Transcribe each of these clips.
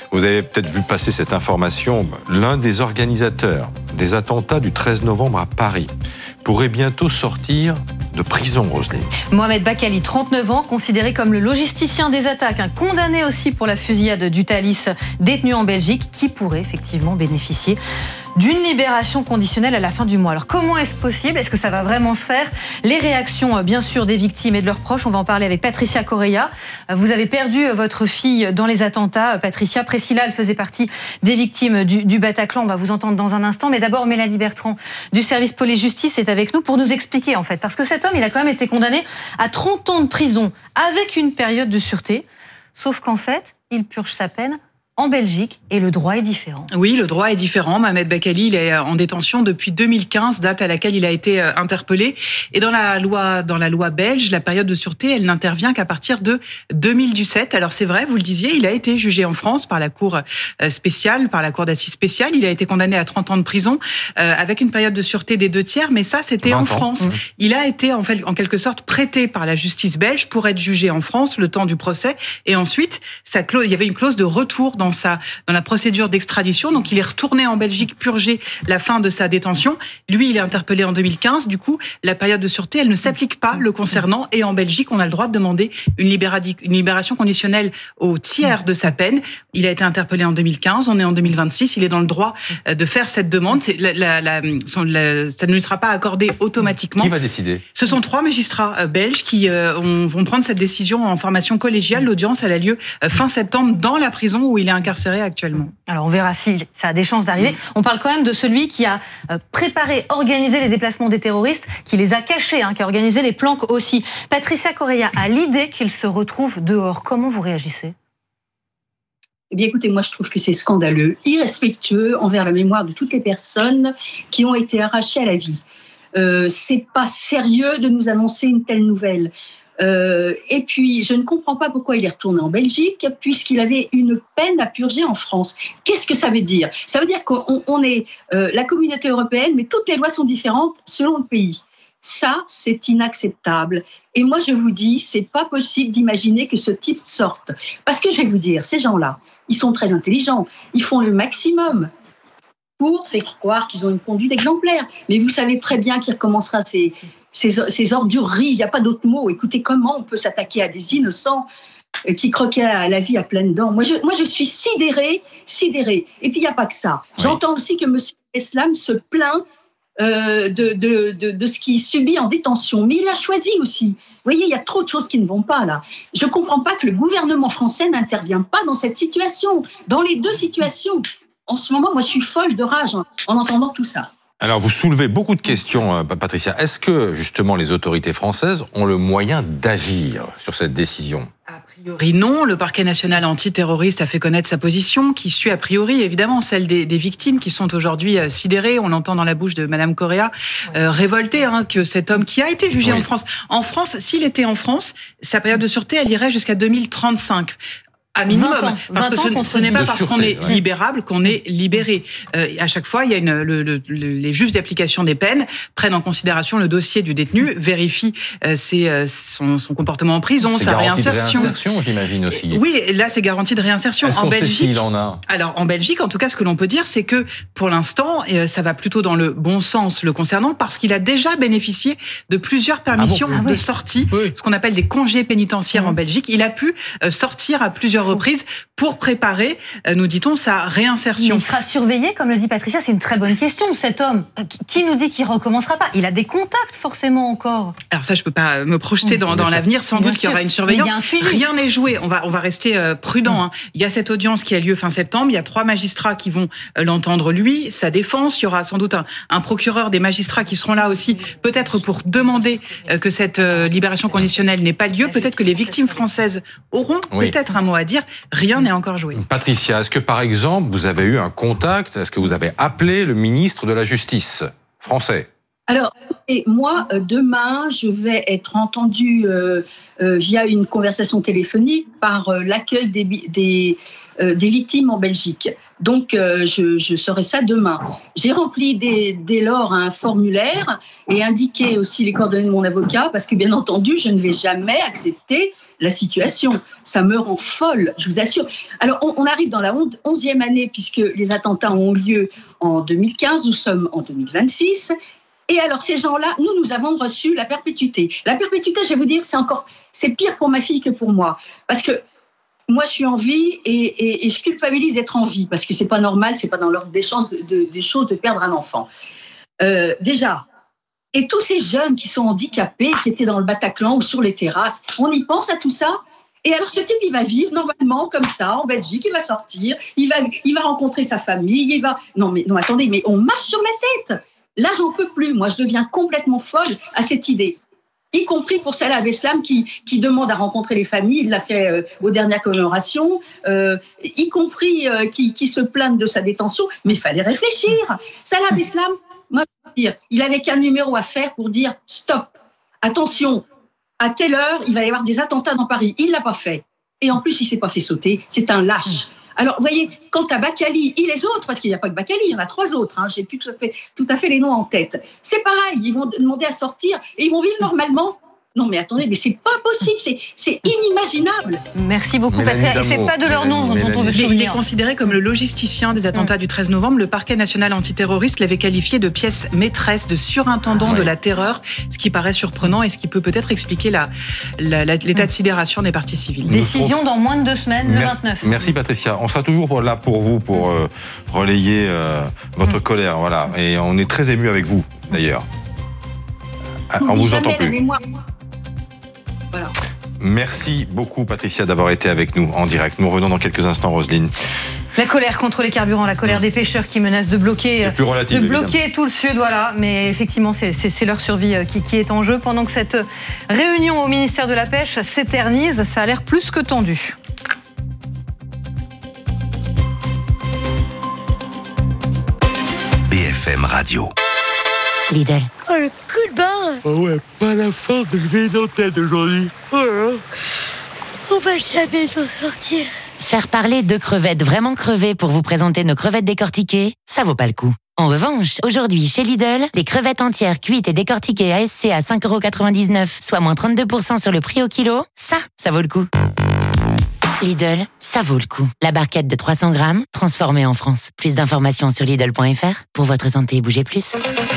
Vous avez peut-être vu passer cette information. L'un des organisateurs des attentats du 13 novembre à Paris pourrait bientôt sortir de prison, Roselyne. Mohamed Bakali, 39 ans, considéré comme le logisticien des attaques, condamné aussi pour la fusillade du Thalys, détenu en Belgique, qui pourrait effectivement bénéficier d'une libération conditionnelle à la fin du mois. Alors comment est-ce possible ? Est-ce que ça va vraiment se faire ? Les réactions, bien sûr, des victimes et de leurs proches, on va en parler avec Patricia Correia. Vous avez perdu votre fille dans les attentats. Patricia, Priscilla, elle faisait partie des victimes du Bataclan. On va vous entendre dans un instant. Mais d'abord, Mélanie Bertrand du service police-justice est avec nous pour nous expliquer, en fait. Parce que cet homme, il a quand même été condamné à 30 ans de prison avec une période de sûreté. Sauf qu'en fait, il purge sa peine en Belgique, et le droit est différent. Oui, le droit est différent. Mohamed Bakali, il est en détention depuis 2015, date à laquelle il a été interpellé. Et dans la loi belge, la période de sûreté, elle n'intervient qu'à partir de 2017. Alors c'est vrai, vous le disiez, il a été jugé en France par la cour spéciale, par la cour d'assises spéciale. Il a été condamné à 30 ans de prison avec une période de sûreté des 2/3, mais ça, c'était en France. Il a été en quelque sorte prêté par la justice belge pour être jugé en France le temps du procès. Et ensuite, il y avait une clause de retour dans la procédure d'extradition. Donc, il est retourné en Belgique purger la fin de sa détention. Lui, il est interpellé en 2015. Du coup, la période de sûreté, elle ne s'applique pas le concernant. Et en Belgique, on a le droit de demander une libération conditionnelle au tiers de sa peine. Il a été interpellé en 2015. On est en 2026. Il est dans le droit de faire cette demande. Ça ne lui sera pas accordé automatiquement. Qui va décider ? Ce sont 3 magistrats belges qui vont prendre cette décision en formation collégiale. L'audience, elle a lieu fin septembre dans la prison où il est incarcéré actuellement. Alors on verra si ça a des chances d'arriver. On parle quand même de celui qui a préparé, organisé les déplacements des terroristes, qui les a cachés, qui a organisé les planques aussi. Patricia Correia a l'idée qu'il se retrouve dehors. Comment vous réagissez ? Eh bien, écoutez, moi, je trouve que c'est scandaleux, irrespectueux envers la mémoire de toutes les personnes qui ont été arrachées à la vie. C'est pas sérieux de nous annoncer une telle nouvelle. Et puis, je ne comprends pas pourquoi il est retourné en Belgique, puisqu'il avait une peine à purger en France. Qu'est-ce que ça veut dire ? Ça veut dire qu'on est la communauté européenne, mais toutes les lois sont différentes selon le pays. Ça, c'est inacceptable. Et moi, je vous dis, c'est pas possible d'imaginer que ce type sorte. Parce que je vais vous dire, ces gens-là, ils sont très intelligents. Ils font le maximum pour faire croire qu'ils ont une conduite exemplaire. Mais vous savez très bien qu'il recommencera ces ordures-ries, il n'y a pas d'autre mot. Écoutez, comment on peut s'attaquer à des innocents qui croquaient à la vie à pleines dents ? Moi, je suis sidérée. Et puis, il n'y a pas que ça. Oui. J'entends aussi que M. Eslam se plaint de ce qu'il subit en détention. Mais il a choisi aussi. Vous voyez, il y a trop de choses qui ne vont pas, là. Je ne comprends pas que le gouvernement français n'intervient pas dans cette situation, dans les deux situations. En ce moment, moi, je suis folle de rage en entendant tout ça. Alors, vous soulevez beaucoup de questions, Patricia. Est-ce que, justement, les autorités françaises ont le moyen d'agir sur cette décision ? A priori, non. Le parquet national antiterroriste a fait connaître sa position, qui suit a priori, évidemment, celle des victimes qui sont aujourd'hui sidérées. On l'entend dans la bouche de Madame Correa, révoltée, que cet homme qui a été jugé en France, s'il était en France, sa période de sûreté, elle irait jusqu'à 2035. À minimum, parce que ce n'est pas parce qu'on est libérable qu'on est libéré. À chaque fois, il y a les juges d'application des peines prennent en considération le dossier du détenu, vérifient son comportement en prison, sa réinsertion. De réinsertion, j'imagine aussi. Oui, là, c'est garantie de réinsertion. Est-ce qu'on sait s'il en a ? Alors, en Belgique, en tout cas, ce que l'on peut dire, c'est que pour l'instant, ça va plutôt dans le bon sens le concernant, parce qu'il a déjà bénéficié de plusieurs permissions de sortie, ce qu'on appelle des congés pénitentiaires en Belgique. Il a pu sortir à plusieurs reprises pour préparer, nous dit-on, sa réinsertion. Il sera surveillé, comme le dit Patricia, c'est une très bonne question, cet homme. Qui nous dit qu'il ne recommencera pas ? Il a des contacts, forcément, encore. Alors ça, je ne peux pas me projeter dans l'avenir. Sans doute qu'il y aura une surveillance. Rien n'est joué. On va rester prudent. Il y a cette audience qui a lieu fin septembre. Il y a 3 magistrats qui vont l'entendre, lui, sa défense. Il y aura sans doute un procureur, des magistrats qui seront là aussi, peut-être pour demander que cette libération conditionnelle n'ait pas lieu. Peut-être que les victimes françaises auront peut-être un mot à dire. Rien n'est encore joué. Patricia, est-ce que par exemple, vous avez eu un contact ? Est-ce que vous avez appelé le ministre de la Justice français ? Alors, moi, demain, je vais être entendue via une conversation téléphonique par l'accueil des victimes en Belgique. Donc, je saurai ça demain. J'ai rempli dès lors un formulaire et indiqué aussi les coordonnées de mon avocat, parce que bien entendu, je ne vais jamais accepter la situation. Ça me rend folle, je vous assure. Alors, on arrive dans la 11e année, puisque les attentats ont lieu en 2015, nous sommes en 2026. Et alors, ces gens-là, nous avons reçu la perpétuité. La perpétuité, je vais vous dire, c'est pire pour ma fille que pour moi. Parce que moi, je suis en vie et je culpabilise d'être en vie, parce que c'est pas normal, c'est pas dans l'ordre des choses de perdre un enfant. Déjà. Et tous ces jeunes qui sont handicapés, qui étaient dans le Bataclan ou sur les terrasses, on y pense à tout ça. Et alors, ce type, il va vivre normalement comme ça, en Belgique, il va sortir, il va rencontrer sa famille, Non, attendez, mais on marche sur la tête. Là, j'en peux plus. Moi, je deviens complètement folle à cette idée. Y compris pour Salah Abdeslam qui demande à rencontrer les familles, il l'a fait aux dernières commémorations, y compris qui se plaignent de sa détention, mais il fallait réfléchir. Salah Abdeslam, moi, je veux dire, il avait qu'un numéro à faire pour dire stop, attention, à telle heure, il va y avoir des attentats dans Paris. Il l'a pas fait. Et en plus, il s'est pas fait sauter. C'est un lâche. Alors, vous voyez, quant à Bakali et les autres, parce qu'il n'y a pas que Bakali, il y en a 3 autres, j'ai plus tout à fait les noms en tête. C'est pareil, ils vont demander à sortir et ils vont vivre normalement. Non, mais attendez, mais c'est pas possible, c'est inimaginable. Merci beaucoup, Patricia. Et c'est pas de leur nom dont on veut se souvenir. Il est considéré comme le logisticien des attentats du 13 novembre. Le parquet national antiterroriste l'avait qualifié de pièce maîtresse, de surintendant de la terreur, ce qui paraît surprenant et ce qui peut peut-être expliquer l'état de sidération des parties civiles. Décision dans moins de 2 semaines, le 29. Merci, Patricia. On sera toujours là pour vous, pour relayer votre colère. Voilà. Et on est très émus avec vous, d'ailleurs. On vous entend plus. Voilà. Merci beaucoup, Patricia, d'avoir été avec nous en direct. Nous revenons dans quelques instants, Roselyne. La colère contre les carburants, la colère des pêcheurs qui menacent de bloquer tout le sud, voilà. Mais effectivement, c'est leur survie qui est en jeu. Pendant que cette réunion au ministère de la Pêche s'éternise, ça a l'air plus que tendu. BFM Radio. Lidl. Oh, le coup de barre! Oh ouais, pas la force de lever nos têtes aujourd'hui. Oh là. On va jamais s'en sortir. Faire parler 2 crevettes vraiment crevées pour vous présenter nos crevettes décortiquées, ça vaut pas le coup. En revanche, aujourd'hui, chez Lidl, les crevettes entières cuites et décortiquées ASC à 5,99€, soit moins 32% sur le prix au kilo, ça vaut le coup. Lidl, ça vaut le coup. La barquette de 300 grammes, transformée en France. Plus d'informations sur Lidl.fr. Pour votre santé, bougez plus.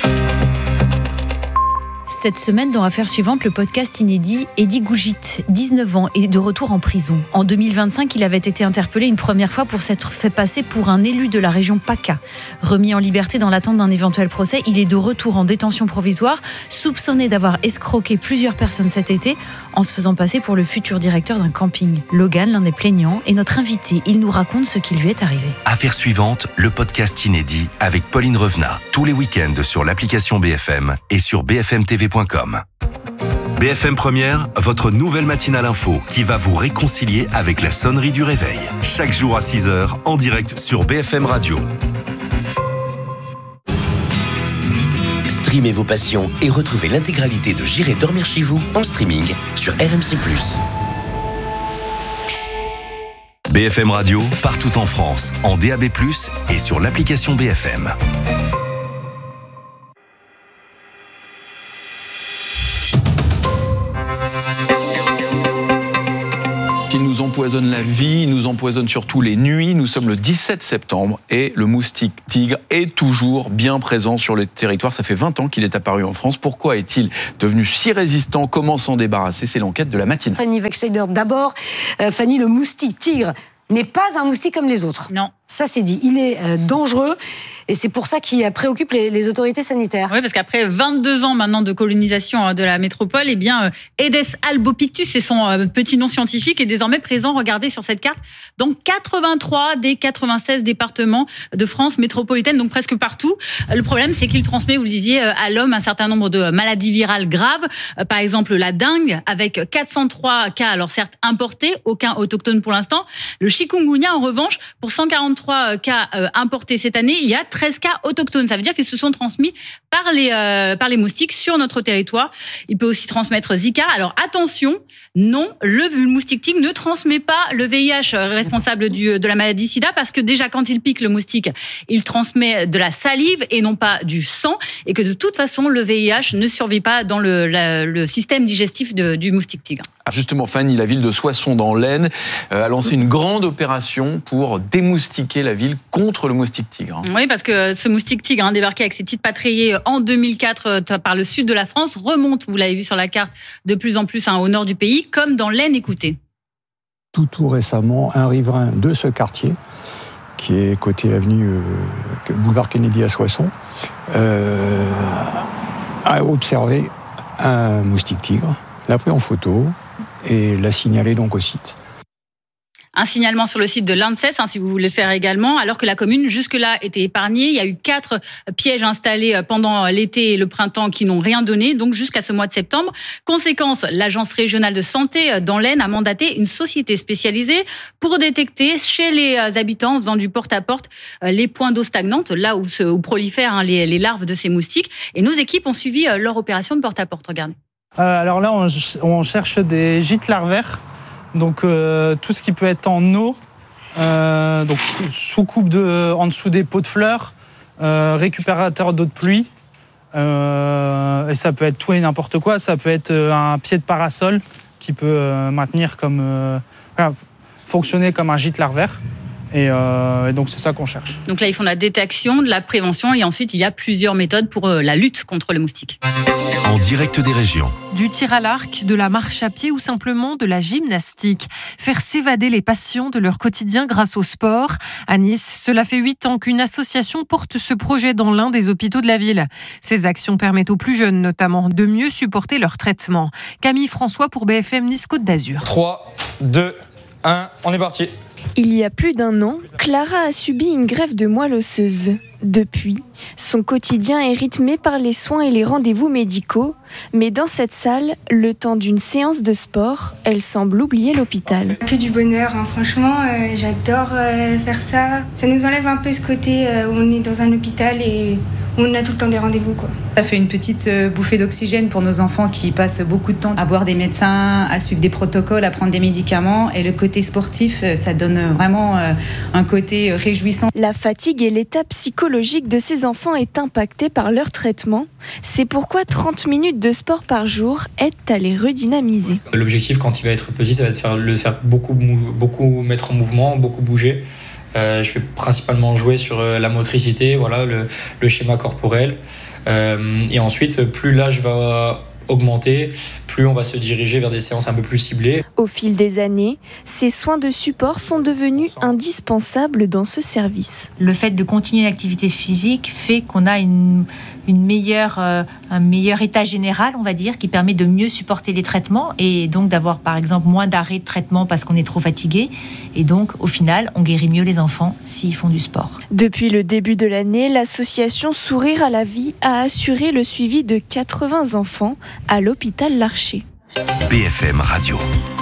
Cette semaine, dans Affaires suivantes, le podcast inédit, Eddy Gougit, 19 ans, est de retour en prison. En 2025, il avait été interpellé une première fois pour s'être fait passer pour un élu de la région PACA. Remis en liberté dans l'attente d'un éventuel procès, il est de retour en détention provisoire, soupçonné d'avoir escroqué plusieurs personnes cet été en se faisant passer pour le futur directeur d'un camping. Logan, l'un des plaignants, est notre invité. Il nous raconte ce qui lui est arrivé. Affaires suivantes, le podcast inédit avec Pauline Revenat. Tous les week-ends sur l'application BFM et sur bfmtv.com. BFM Première, votre nouvelle matinale info qui va vous réconcilier avec la sonnerie du réveil. Chaque jour à 6h, en direct sur BFM Radio. Streamez vos passions et retrouvez l'intégralité de J'irai dormir chez vous en streaming sur RMC+. BFM Radio, partout en France, en DAB+, et sur l'application BFM. Il nous empoisonne la vie, il nous empoisonne surtout les nuits. Nous sommes le 17 septembre et le moustique tigre est toujours bien présent sur le territoire. Ça fait 20 ans qu'il est apparu en France. Pourquoi est-il devenu si résistant? Comment s'en débarrasser? C'est l'enquête de la matinale. Fanny Wegscheider, d'abord. Fanny, le moustique tigre n'est pas un moustique comme les autres. Non. Ça, c'est dit. Il est dangereux. Et c'est pour ça qu'il préoccupe les autorités sanitaires. Oui, parce qu'après 22 ans maintenant de colonisation de la métropole, eh bien, Aedes albopictus, c'est son petit nom scientifique, est désormais présent, regardez sur cette carte, dans 83 des 96 départements de France métropolitaine, donc presque partout. Le problème, c'est qu'il transmet, vous le disiez, à l'homme un certain nombre de maladies virales graves. Par exemple, la dengue, avec 403 cas, alors certes importés, aucun autochtone pour l'instant. Le chikungunya, en revanche, pour 143 23 cas importés cette année, il y a 13 cas autochtones. Ça veut dire qu'ils se sont transmis par les moustiques sur notre territoire. Il peut aussi transmettre Zika. Alors attention, non, le moustique tigre ne transmet pas le VIH responsable de la maladie sida, parce que déjà quand il pique le moustique, il transmet de la salive et non pas du sang, et que de toute façon le VIH ne survit pas dans le système digestif du moustique tigre. Ah, justement, Fanny, la ville de Soissons dans l'Aisne a lancé une grande opération pour démoustiquer la ville contre le moustique tigre. Oui, parce que ce moustique tigre, débarqué avec ses petites pattes rayées en 2004 par le sud de la France, remonte, vous l'avez vu sur la carte, de plus en plus au nord du pays, comme dans l'Aisne. Écoutez. Tout récemment, un riverain de ce quartier, qui est côté avenue boulevard Kennedy à Soissons, a observé un moustique tigre, l'a pris en photo et l'a signalé donc au site. Un signalement sur le site de l'ANSES, si vous voulez le faire également, alors que la commune jusque-là était épargnée. Il y a eu 4 pièges installés pendant l'été et le printemps qui n'ont rien donné, donc jusqu'à ce mois de septembre. Conséquence, l'Agence régionale de santé dans l'Aisne a mandaté une société spécialisée pour détecter chez les habitants, en faisant du porte-à-porte, les points d'eau stagnantes, là où prolifèrent les larves de ces moustiques. Et nos équipes ont suivi leur opération de porte-à-porte. Regardez. Alors là, on cherche des gîtes larvaires. Donc tout ce qui peut être en eau, donc sous-coupe en dessous des pots de fleurs, récupérateur d'eau de pluie, et ça peut être tout et n'importe quoi. Ça peut être un pied de parasol qui peut fonctionner comme un gîte larvaire. Et donc c'est ça qu'on cherche. Donc là, ils font la détection, de la prévention, et ensuite il y a plusieurs méthodes pour la lutte contre le moustique. En direct des régions. Du tir à l'arc, de la marche à pied ou simplement de la gymnastique. Faire s'évader les passions de leur quotidien grâce au sport. À Nice, cela fait 8 ans qu'une association porte ce projet dans l'un des hôpitaux de la ville. Ces actions permettent aux plus jeunes notamment de mieux supporter leur traitement. Camille François pour BFM Nice Côte d'Azur. 3, 2, 1, on est parti. Il y a plus d'un an, Clara a subi une greffe de moelle osseuse. Depuis, son quotidien est rythmé par les soins et les rendez-vous médicaux. Mais dans cette salle, le temps d'une séance de sport, elle semble oublier l'hôpital. Que du bonheur, franchement, j'adore faire ça. Ça nous enlève un peu ce côté où on est dans un hôpital et où on a tout le temps des rendez-vous, quoi. Ça fait une petite bouffée d'oxygène pour nos enfants qui passent beaucoup de temps à voir des médecins, à suivre des protocoles, à prendre des médicaments. Et le côté sportif, ça donne vraiment un côté réjouissant. La fatigue et l'état psychologique de ces enfants est impactée par leur traitement. C'est pourquoi 30 minutes de sport par jour aident à les redynamiser. L'objectif, quand il va être petit, ça va être le faire beaucoup mettre en mouvement, beaucoup bouger. Je vais principalement jouer sur la motricité, voilà, le schéma corporel. Et ensuite, plus l'âge va augmenter, plus on va se diriger vers des séances un peu plus ciblées. Au fil des années, ces soins de support sont devenus indispensables dans ce service. Le fait de continuer l'activité physique fait qu'on a un meilleur état général, on va dire, qui permet de mieux supporter les traitements et donc d'avoir par exemple moins d'arrêts de traitement parce qu'on est trop fatigué. Et donc au final, on guérit mieux les enfants s'ils font du sport. Depuis le début de l'année, l'association Sourire à la vie a assuré le suivi de 80 enfants à l'hôpital Larcher. BFM Radio.